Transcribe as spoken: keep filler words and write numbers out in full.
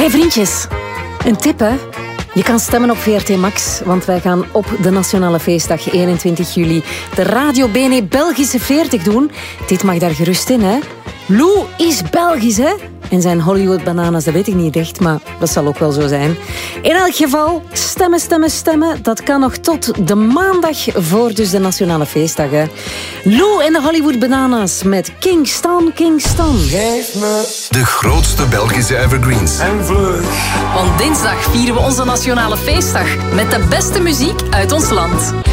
Hey vriendjes, een tip hè. Je kan stemmen op V R T Max, want wij gaan op de Nationale Feestdag eenentwintig juli de Radio B N E Belgische veertig doen. Dit mag daar gerust in, hè. Lou is Belgisch, hè. En zijn Hollywood Bananas, dat weet ik niet echt, maar dat zal ook wel zo zijn. In elk geval, stemmen, stemmen, stemmen. Dat kan nog tot de maandag voor dus de Nationale Feestdag, hè. Lou en de Hollywood Bananas met Kingston, Kingston. Geef me de grootste Belgische evergreens. en vlug. Want dinsdag vieren we onze Nationale Feestdag met de beste muziek uit ons land.